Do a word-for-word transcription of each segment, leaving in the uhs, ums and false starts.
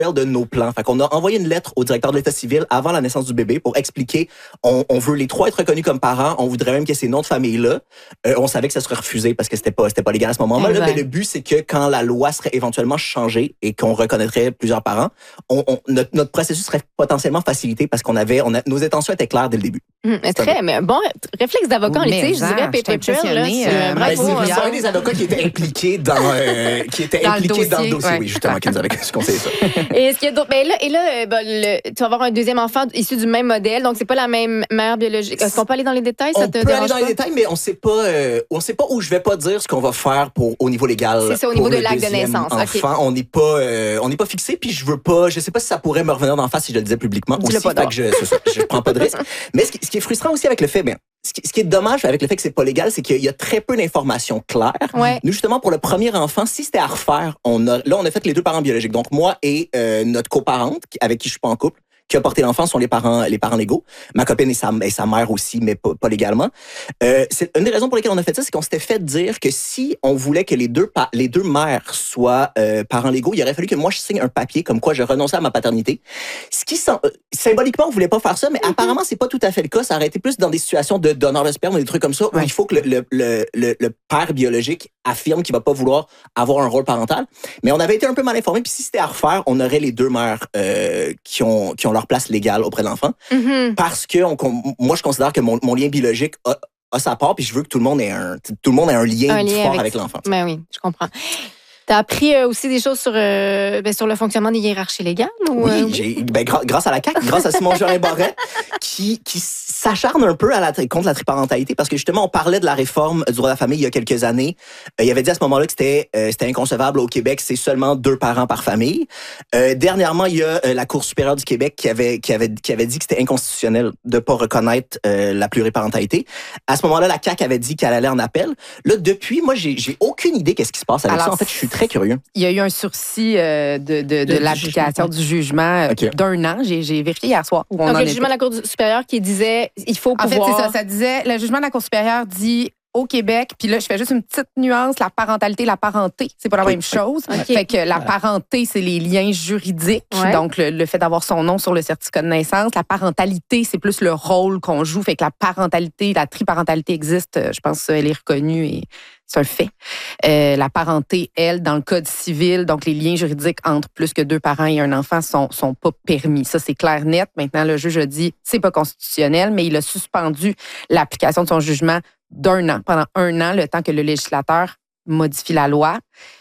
de nos plans. Fait qu'on a envoyé une lettre au directeur de l'État civil avant la naissance du bébé pour expliquer on, on veut les trois être reconnus comme parents, on voudrait même qu'il y ait ces noms de famille-là. Euh, on savait que ça serait refusé parce que c'était pas, c'était pas légal à ce moment-là. Là, mais le but, c'est que quand la loi serait éventuellement changée et qu'on reconnaîtrait plusieurs parents, on, on, notre, notre processus serait potentiellement facilité parce qu'on avait, on a, nos intentions étaient claires dès le début. Hum, très, mais bon réflexe d'avocat en litige, je dirais, Paper Trail, là, c'est euh, bravo. Ben, c'est un des avocats qui était impliqué dans, euh, qui était dans impliqué le dossier, dans le dossier, ouais. oui, justement, qui nous avait conseillé ça. Et est-ce qu'il y a d'autres? Ben là, et là, ben, le, tu vas avoir un deuxième enfant issu du même modèle, donc c'est pas la même mère biologique. Est-ce qu'on peut aller dans les détails? Ça on te peut aller dans pas? les détails, mais on sait pas, euh, on sait pas où je vais pas dire ce qu'on va faire pour au niveau légal. C'est ça, au niveau de l'acte de naissance. Enfant, okay. on n'est pas, euh, on n'est pas fixé, puis je veux pas, je sais pas si ça pourrait me revenir d'en face si je le disais publiquement. Dis-le aussi, pas fait que je, c'est ça, je prends pas de risque. Mais ce qui, ce qui est frustrant aussi avec le fait, ben, ce qui, ce qui est dommage avec le fait que c'est pas légal, c'est qu'il y a très peu d'informations claires. Ouais. Nous, justement, pour le premier enfant, si c'était à refaire, on a, là, on a fait les deux parents biologiques. Donc, moi et euh, notre coparente, avec qui je suis pas en couple, qui a porté l'enfant, sont les parents, les parents légaux. Ma copine et sa, et sa mère aussi, mais pas, pas légalement. Euh, c'est une des raisons pour lesquelles on a fait ça, c'est qu'on s'était fait dire que si on voulait que les deux, pa- les deux mères soient euh, parents légaux, il aurait fallu que moi, je signe un papier comme quoi je renonçais à ma paternité. Ce qui, euh, symboliquement, on voulait pas faire ça, mais mm-hmm. apparemment, c'est pas tout à fait le cas. Ça aurait été plus dans des situations de donneur de sperme ou des trucs comme ça, ouais. où il faut que le, le, le, le, le père biologique affirme qu'il va pas vouloir avoir un rôle parental. Mais on avait été un peu mal informés, puis si c'était à refaire, on aurait les deux mères euh, qui ont qui ont leur place légale auprès de l'enfant. Mm-hmm. Parce que on, moi, je considère que mon, mon lien biologique a, a sa part, puis je veux que tout le monde ait un, tout le monde ait un lien, un lien fort avec, avec l'enfant. Ben oui, je comprends. Tu as appris euh, aussi des choses sur, euh, ben, sur le fonctionnement des hiérarchies légales? Ou, oui, euh, j'ai, ben, gra- grâce à la C A Q, grâce à Simon-Jean Barret, qui, qui s'acharne un peu à la, contre la triparentalité, parce que justement, on parlait de la réforme du droit de la famille il y a quelques années. Euh, il avait dit à ce moment-là que c'était, euh, c'était inconcevable au Québec, c'est seulement deux parents par famille. Euh, dernièrement, il y a euh, la Cour supérieure du Québec qui avait, qui avait, qui avait dit que c'était inconstitutionnel de pas reconnaître euh, la pluriparentalité. À ce moment-là, la C A Q avait dit qu'elle allait en appel. Là, depuis, moi, j'ai, j'ai aucune idée qu'est-ce qui se passe avec Alors, ça. En fait, je suis très curieux. Il y a eu un sursis euh, de, de, de, de l'application du jugement, du jugement okay. d'un an. J'ai, j'ai vérifié hier soir. Où on Donc, en le jugement de la Cour supérieure qui disait il faut pouvoir... En fait, c'est ça. Ça disait, le jugement de la Cour supérieure dit au Québec, puis là, je fais juste une petite nuance, la parentalité, la parenté, c'est pas la okay. même chose. Okay. Fait que la voilà. parenté, c'est les liens juridiques, ouais. donc le, le fait d'avoir son nom sur le certificat de naissance. La parentalité, c'est plus le rôle qu'on joue. Fait que la parentalité, la triparentalité existe, je pense elle est reconnue et c'est un fait. Euh, la parenté, elle, dans le code civil, donc les liens juridiques entre plus que deux parents et un enfant sont, sont pas permis. Ça, c'est clair, net. Maintenant, le juge a dit c'est pas constitutionnel, mais il a suspendu l'application de son jugement d'un an, pendant un an, le temps que le législateur modifie la loi.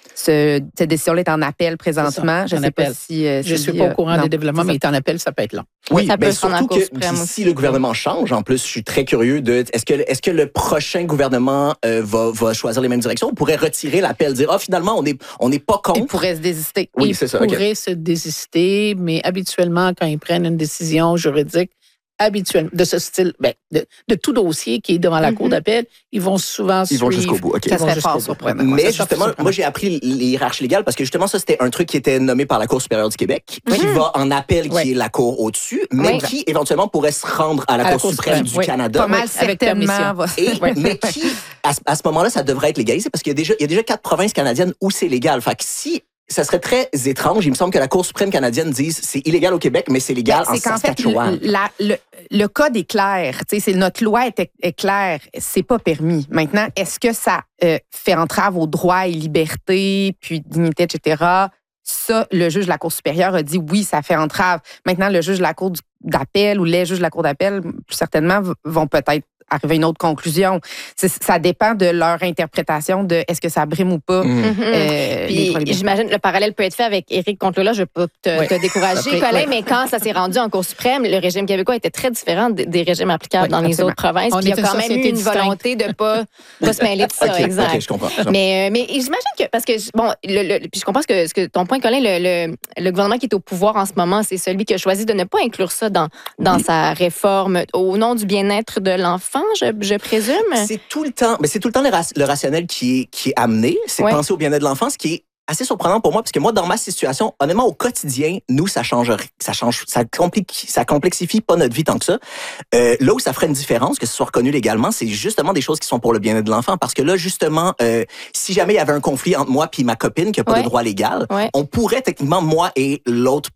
Ce, cette décision-là est en appel présentement. Je ne sais appel. pas si... Euh, je ne suis pas au courant non, des développements, mais il est en appel, ça peut être long. Oui, ça mais peut surtout que si le gouvernement change, en plus, je suis très curieux de... Est-ce que, est-ce que le prochain gouvernement euh, va, va choisir les mêmes directions? On pourrait retirer l'appel, dire « Ah, oh, finalement, on n'est on est pas contre. » Il pourrait se désister. Oui, il c'est ça. Il pourrait okay. se désister, mais habituellement, quand ils prennent une décision juridique, habituellement, de ce style, ben, de, de tout dossier qui est devant la mm-hmm. cour d'appel, ils vont souvent ils suivre. Vont jusqu'au bout. Okay. Ça serait fort surprenant. Mais ouais, justement, moi, j'ai appris les hiérarchies légales parce que justement, ça, c'était un truc qui était nommé par la Cour supérieure du Québec, mm-hmm. qui va en appel, qui oui. est la Cour au-dessus, mais oui. qui, éventuellement, pourrait se rendre à la, à Cour, la Cour suprême, suprême du oui. Canada. Pas mal, certainement. Et, mais qui, à, à ce moment-là, ça devrait être légalisé parce qu'il y a déjà, il y a déjà quatre provinces canadiennes où c'est légal. Fait que si ça serait très étrange. Il me semble que la Cour suprême canadienne dise c'est illégal au Québec, mais c'est légal ben, c'est en Saskatchewan. Fait, la, le, le code est clair. C'est, notre loi est, est claire. C'est pas permis. Maintenant, est-ce que ça euh, fait entrave aux droits et libertés, puis dignité, et cetera? Ça, le juge de la Cour supérieure a dit oui, ça fait entrave. Maintenant, le juge de la Cour d'appel ou les juges de la Cour d'appel, plus certainement, vont peut-être arriver à une autre conclusion. C'est, ça dépend de leur interprétation de est-ce que ça brime ou pas. Mm-hmm. Euh, Puis, j'imagine le parallèle peut être fait avec Éric Contola. Je ne veux pas te, oui. te décourager, Colin, oui. mais quand ça s'est rendu en Cour suprême, le régime québécois était très différent des, des régimes applicables oui, dans absolument. les autres provinces. Puis il y a quand même eu une volonté de ne pas, pas se mêler de ça. Okay, exact. Okay, je comprends. Mais, mais j'imagine que, parce que, bon, le, le, puis je comprends ce que, ce que ton point, Colin, le, le, le gouvernement qui est au pouvoir en ce moment, c'est celui qui a choisi de ne pas inclure ça dans, dans oui. sa réforme au nom du bien-être de l'enfant, je, je présume. C'est tout le temps, mais c'est tout le temps le, ra- le rationnel qui est, qui est amené. C'est ouais. penser au bien-être de l'enfant, ce qui est assez surprenant pour moi, parce que moi, dans ma situation, honnêtement, au quotidien, nous, ça change, ça change, ça complique, ça complexifie pas notre vie tant que ça. Euh, là où ça ferait une différence, que ce soit reconnu légalement, c'est justement des choses qui sont pour le bien-être de l'enfant, parce que là, justement, euh, si jamais il y avait un conflit entre moi puis ma copine qui a pas ouais. de droit légal, ouais. on pourrait techniquement, moi et l'autre